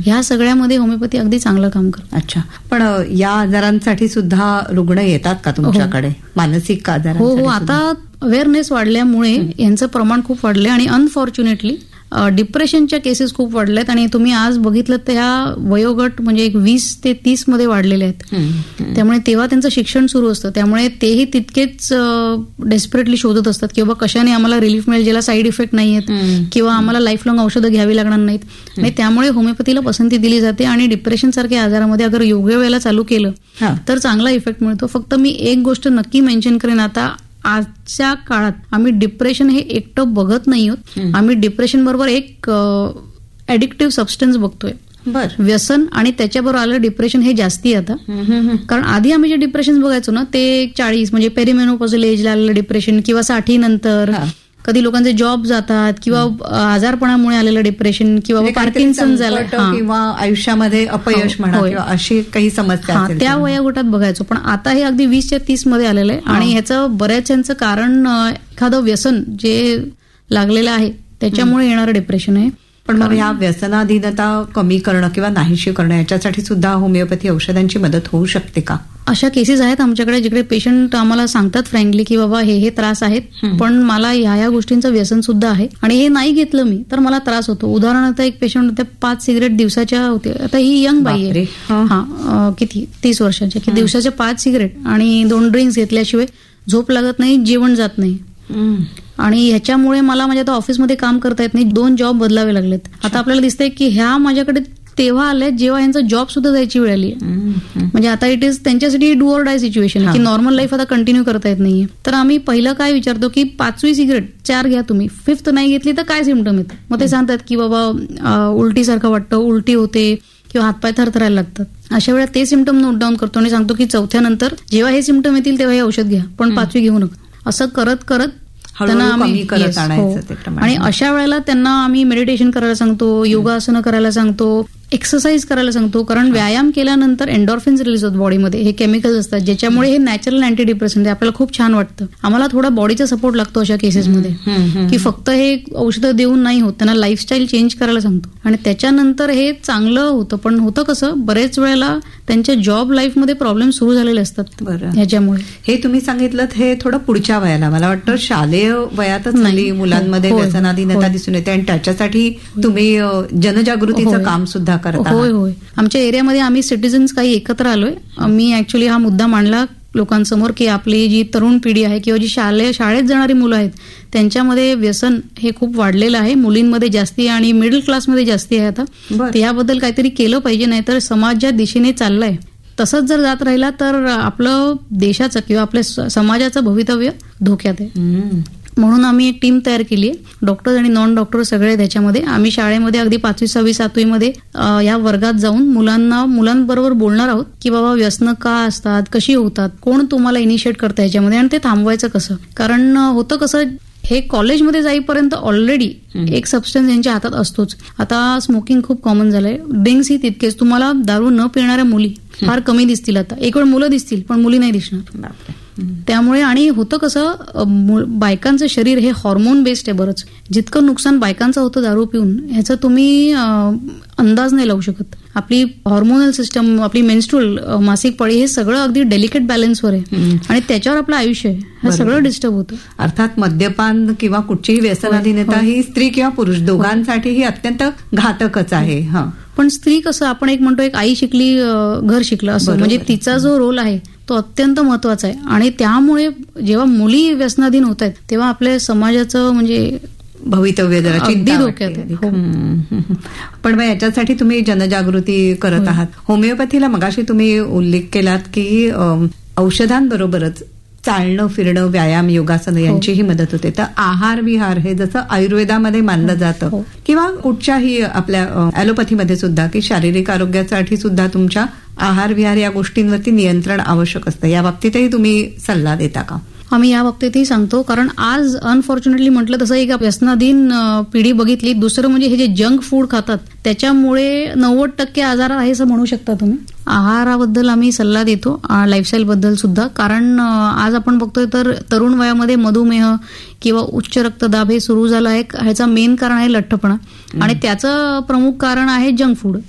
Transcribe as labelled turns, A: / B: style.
A: ह्या सगळ्यामध्ये होमिओपॅथी अगदी चांगलं काम करते.
B: अच्छा, पण या आजारांसाठी सुद्धा रुग्ण येतात का तुमच्याकडे? मानसिक आजारांसाठी?
A: हो, आता अवेअरनेस वाढल्यामुळे यांचं प्रमाण खूप वाढलं आणि अनफॉर्च्युनेटली डिप्रेशनच्या केसेस खूप वाढल्यात. आणि तुम्ही आज बघितलं तर ह्या वयोगट म्हणजे 20 ते 30 मध्ये वाढलेले आहेत. त्यामुळे तेव्हा त्यांचं शिक्षण सुरू असतं, त्यामुळे तेही तितकेच डेस्परेटली शोधत असतात की बाबा कशाने आम्हाला रिलीफ मिळेल, ज्याला साईड इफेक्ट नाही आहेत किंवा आम्हाला लाईफ लॉंग औषधं घ्यावी लागणार नाहीत. आणि त्यामुळे होमिओपॅथीला पसंती दिली जाते. आणि डिप्रेशन सारख्या आजारामध्ये अगर योग्य वेळेला चालू केलं तर चांगला इफेक्ट मिळतो. फक्त मी एक गोष्ट नक्की मेन्शन करेन, आता आजच्या काळात आम्ही डिप्रेशन हे एकटं बघत नाही आहोत. आम्ही डिप्रेशन बरोबर एक ऍडिक्टिव्ह सबस्टन्स बघतोय, व्यसन, आणि त्याच्याबरोबर आलं डिप्रेशन हे जास्ती आता. कारण आधी आम्ही जे डिप्रेशन बघायचो ना ते 40 म्हणजे पेरिमेनोपॉझल एजला आलेलं डिप्रेशन किंवा 60 नंतर, कधी लोकांचे जॉब जातात किंवा आजारपणामुळे आलेलं डिप्रेशन किंवा पार्किन्सन झालं
B: किंवा आयुष्यामध्ये अपयश म्हणा किंवा अशी काही समस्या
A: त्या वयोगटात बघायचो. पण आता हे अगदी 20 ते 30 मध्ये आलेलं आहे. आणि ह्याचं बऱ्याचशा कारण एखादं व्यसन जे लागलेलं आहे त्याच्यामुळे येणारं डिप्रेशन आहे.
B: पण मग ह्या व्यसनाधीनता कमी करणं किंवा नाहीशी करणं याच्यासाठी सुद्धा होमिओपॅथी औषधांची मदत होऊ शकते का?
A: अशा केसेस आहेत आमच्याकडे जिकडे पेशंट आम्हाला सांगतात फ्रँकली की बाबा हे त्रास आहेत, पण मला ह्या गोष्टींचं व्यसन सुद्धा आहे आणि हे नाही घेतलं मी तर मला त्रास होतो. उदाहरणार्थ एक पेशंट होते 5 सिगरेट दिवसाच्या होते. आता ही यंग बाई आहे, किती 30 वर्षाची, की दिवसाच्या 5 सिगरेट आणि 2 ड्रिंक्स घेतल्याशिवाय झोप लागत नाही, जेवण जात नाही. आणि ह्याच्यामुळे मला माझ्या आता ऑफिसमध्ये काम करता येत नाही, 2 जॉब बदलावे लागलेत. आता आपल्याला दिसतंय की ह्या माझ्याकडे तेव्हा आले जेव्हा यांचा जॉब सुद्धा जायची वेळ आली. म्हणजे आता इट इज त्यांच्यासाठी डू ऑर डाय सिच्युएशन की नॉर्मल लाईफ आता कंटिन्यू करता येत नाहीये. तर आम्ही पहिलं काय विचारतो की 5वी सिगरेट 4 घ्या तुम्ही, 5th नाही घेतली तर काय सिम्पटम येतं. मग ते सांगतात की बाबा उलटीसारखं वाटतं, उलटी होते किंवा हातपाय थरथरायला लागतात. अशा वेळा ते सिम्पटम नोट डाऊन करतो आणि सांगतो की 4थ्या नंतर जेव्हा हे सिम्पटम येतील तेव्हा हे औषध घ्या, पण 5वी घेऊ नका. असं करत करत त्यांना आम्ही आणि अशा वेळेला त्यांना आम्ही मेडिटेशन करायला सांगतो, योगासनं करायला सांगतो, एक्सरसाइज करायला सांगतो. कारण व्यायाम केल्यानंतर एन्डॉर्फिन्स रिलीज होतात बॉडीमध्ये, हे केमिकल्स असतात ज्याच्यामुळे हे नॅचरल अँटी डिप्रेसंट आपल्याला खूप छान वाटतं. आम्हाला थोडा बॉडीचा सपोर्ट लागतो अशा केसेसमध्ये की फक्त हे औषधं देऊन नाही होत, त्यांना लाईफस्टाईल चेंज करायला सांगतो आणि त्याच्यानंतर हे चांगलं होतं. पण होतं कसं, बरेच वेळेला त्यांच्या जॉब लाईफमध्ये प्रॉब्लेम सुरू झालेले असतात ह्याच्यामुळे.
B: हे तुम्ही सांगितलं हे थोडं पुढच्या वयाला, मला वाटतं शालेय वयातच मुलांमध्ये व्यसनाधीनता दिसून येते आणि त्याच्यासाठी तुम्ही जनजागृतीचं काम सुद्धा करता.
A: होय होय, आमच्या एरियामध्ये आम्ही सिटिझन्स काही एकत्र आलोय. मी ऍक्च्युली हा मुद्दा मांडला लोकांसमोर की आपली जी तरुण पिढी आहे किंवा जी शाळेत जाणारी मुलं आहेत त्यांच्यामध्ये व्यसन हे खूप वाढलेलं आहे. मुलींमध्ये जास्ती आणि मिडल क्लासमध्ये जास्ती आहे. आता याबद्दल काहीतरी केलं पाहिजे, नाही तर समाज ज्या दिशेने चाललाय तसंच जर जात राहिला तर आपलं देशाचं किंवा आपल्या समाजाचं भवितव्य धोक्यात आहे. म्हणून आम्ही एक टीम तयार केली आहे, डॉक्टर्स आणि नॉन डॉक्टर सगळे त्याच्यामध्ये. आम्ही शाळेमध्ये अगदी 5वी 6वी 7वी मध्ये या वर्गात जाऊन मुलांबरोबर बोलणार आहोत की बाबा व्यसनं का असतात, कशी होतात, कोण तुम्हाला इनिशिएट करतं याच्यामध्ये आणि ते थांबवायचं कसं. कारण होतं कसं, हे कॉलेजमध्ये जाईपर्यंत ऑलरेडी एक सबस्टन्स यांच्या हातात असतोच. आता स्मोकिंग खूप कॉमन झालंय, ड्रिंक्स ही तितकेच. तुम्हाला दारू न पिणाऱ्या मुली फार कमी दिसतील. आता एक वेळ मुलं दिसतील पण मुली नाही दिसणार. त्यामुळे आणि होतं कसं, बायकांचं शरीर हे हॉर्मोन बेस्ड आहे बरंच. जितकं नुकसान बायकांचं होतं दारू पिऊन ह्याचा तुम्ही अंदाज नाही लावू शकत. आपली हॉर्मोनल सिस्टम, आपली मेन्स्ट्रुअल मासिक पाळी हे सगळं अगदी डेलिकेट बॅलन्सवर आहे आणि त्याच्यावर आपलं आयुष्य आहे, हे सगळं डिस्टर्ब होतं.
B: अर्थात मद्यपान किंवा कुठचीही व्यसनाधीनता ही स्त्री किंवा पुरुष दोघांसाठी ही अत्यंत घातकच आहे.
A: पण स्त्री कसं, आपण एक म्हणतो एक आई शिकली घर शिकलं असं, म्हणजे तिचा जो रोल आहे तो अत्यंत महत्वाचा आहे. आणि त्यामुळे जेव्हा मुली व्यसनाधीन होत आहेत तेव्हा आपल्या समाजाचं म्हणजे
B: भवितव्य जरा चिंता
A: धोक्यात आहे.
B: पण मग याच्यासाठी तुम्ही जनजागृती करत आहात. होमिओपॅथीला मगाशी तुम्ही उल्लेख केलात की औषधांबरोबरच चालणं फिरणं, व्यायाम, योगासन यांचीही मदत होते. तर आहार विहार हे जसं आयुर्वेदामध्ये मानलं जातं किंवा कुठच्याही आपल्या ॲलोपॅथीमध्ये सुद्धा की शारीरिक आरोग्यासाठी सुद्धा तुमच्या आहार विहार या गोष्टींवरती नियंत्रण आवश्यक असतं, या बाबतीतही तुम्ही सल्ला देता का?
A: आम्ही या बाबतीतही सांगतो. कारण आज अनफॉर्च्युनेटली म्हटलं तसं एक व्यसनाधीन पिढी बघितली. दुसरं म्हणजे हे जे जंक फूड खातात त्याच्यामुळे 90% आजार आहे असं म्हणू शकता तुम्ही. आहाराबद्दल आम्ही सल्ला देतो, लाईफस्टाईल बद्दल सुद्धा. कारण आज आपण बघतोय तर तरुण वयामध्ये मधुमेह किंवा उच्च रक्तदाब हे सुरू झालं आहे. ह्याचं मेन कारण आहे लठ्ठपणा आणि त्याचं प्रमुख कारण आहे जंक फूड.